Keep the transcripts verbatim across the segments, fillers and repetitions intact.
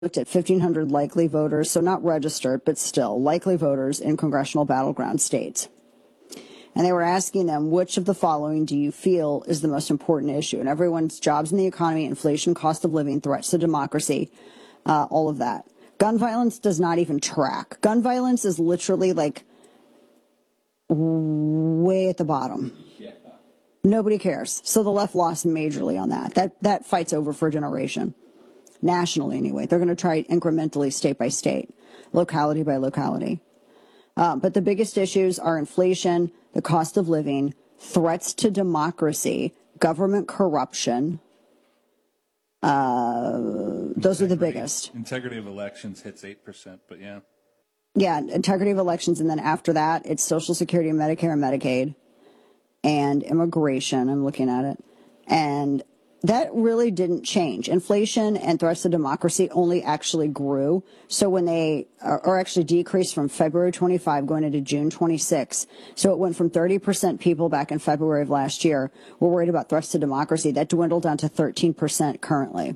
looked at fifteen hundred likely voters, so not registered, but still likely voters in congressional battleground states. And they were asking them, which of the following do you feel is the most important issue? And everyone's jobs in the economy, inflation, cost of living, threats to democracy, uh, all of that. Gun violence does not even track. Gun violence is literally like way at the bottom. Yeah. Nobody cares. So the left lost majorly on that. That that fight's over for a generation. Nationally, anyway. They're going to try incrementally, state by state, locality by locality. Uh, but the biggest issues are inflation, the cost of living, threats to democracy, government corruption. Uh, those integrity, are the biggest. Integrity of elections hits eight percent, but yeah. Yeah, integrity of elections. And then after that, it's Social Security, and Medicare, and Medicaid, and immigration. I'm looking at it. And that really didn't change. Inflation and threats to democracy only actually grew. So when they, or actually decreased from February twenty-fifth going into June twenty-sixth. So it went from thirty percent people back in February of last year were worried about threats to democracy. That dwindled down to thirteen percent currently.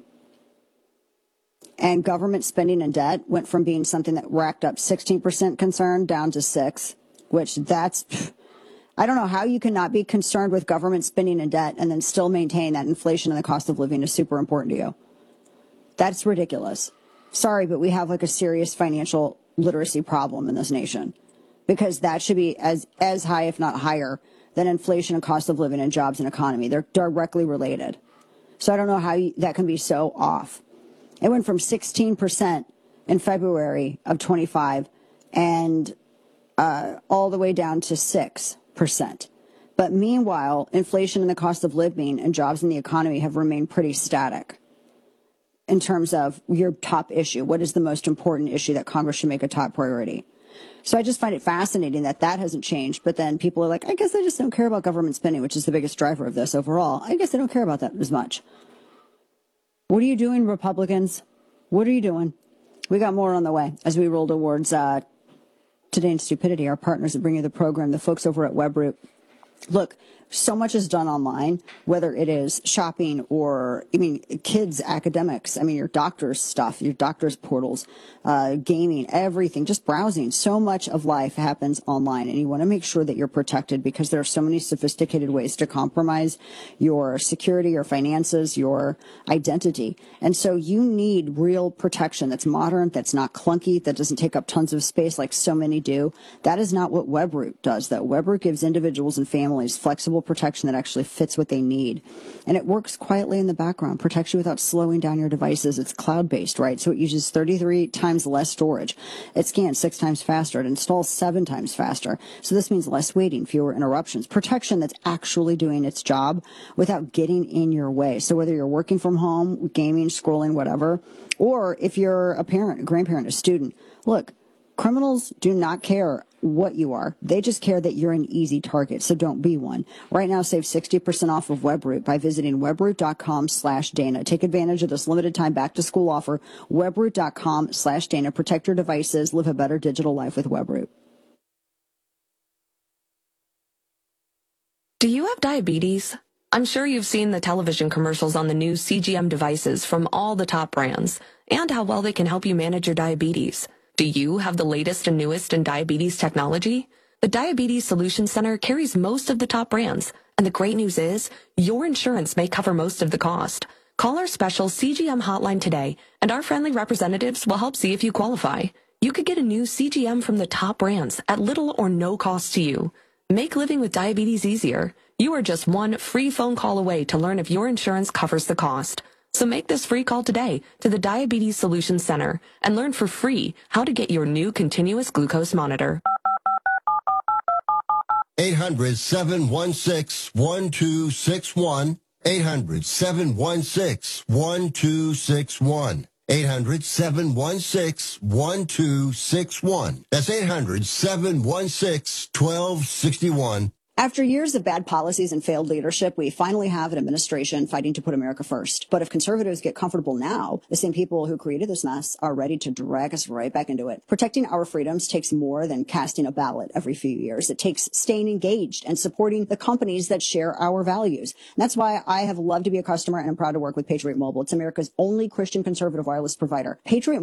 And government spending and debt went from being something that racked up sixteen percent concern down to six, which that's, I don't know how you cannot be concerned with government spending and debt and then still maintain that inflation and the cost of living is super important to you. That's ridiculous. Sorry, but we have like a serious financial literacy problem in this nation, because that should be as, as high, if not higher, than inflation and cost of living and jobs and economy. They're directly related. So I don't know how you, that can be so off. It went from sixteen percent in February of twenty-five and uh, all the way down to six percent. But meanwhile, inflation and the cost of living and jobs in the economy have remained pretty static in terms of your top issue. What is the most important issue that Congress should make a top priority? So I just find it fascinating that that hasn't changed. But then people are like, I guess I just don't care about government spending, which is the biggest driver of this overall. I guess I don't care about that as much. What are you doing, Republicans? What are you doing? We got more on the way as we roll towards uh, Today in Stupidity, our partners that bring you the program, the folks over at Webroot. Look, so much is done online, whether it is shopping or, I mean, kids, academics, I mean, your doctor's stuff, your doctor's portals, uh, gaming, everything, just browsing. So much of life happens online, and you want to make sure that you're protected because there are so many sophisticated ways to compromise your security, your finances, your identity. And so you need real protection that's modern, that's not clunky, that doesn't take up tons of space like so many do. That is not what Webroot does, though. Webroot gives individuals and families flexible protection that actually fits what they need. And it works quietly in the background, protects you without slowing down your devices. It's cloud-based, right? So it uses thirty-three times less storage. It scans six times faster. It installs seven times faster. So this means less waiting, fewer interruptions, protection that's actually doing its job without getting in your way. So whether you're working from home, gaming, scrolling, whatever, or if you're a parent, a grandparent, a student, look, criminals do not care what you are. They just care that you're an easy target, so don't be one. Right now, save sixty percent off of Webroot by visiting webroot.com slash Dana. Take advantage of this limited time back-to-school offer, webroot.com slash Dana. Protect your devices. Live a better digital life with Webroot. Do you have diabetes? I'm sure you've seen the television commercials on the new C G M devices from all the top brands and how well they can help you manage your diabetes. Do you have the latest and newest in diabetes technology? The Diabetes Solution Center carries most of the top brands, and the great news is your insurance may cover most of the cost. Call our special C G M hotline today, and our friendly representatives will help see if you qualify. You could get a new C G M from the top brands at little or no cost to you. Make living with diabetes easier. You are just one free phone call away to learn if your insurance covers the cost. So make this free call today to the Diabetes Solution Center and learn for free how to get your new continuous glucose monitor. eight hundred, seven one six, one two six one. eight hundred, seven one six, one two six one. eight hundred, seven one six, one two six one. That's eight hundred, seven one six, one two six one. After years of bad policies and failed leadership, we finally have an administration fighting to put America first. But if conservatives get comfortable now, the same people who created this mess are ready to drag us right back into it. Protecting our freedoms takes more than casting a ballot every few years. It takes staying engaged and supporting the companies that share our values. And that's why I have loved to be a customer, and I'm proud to work with Patriot Mobile. It's America's only Christian conservative wireless provider. Patriot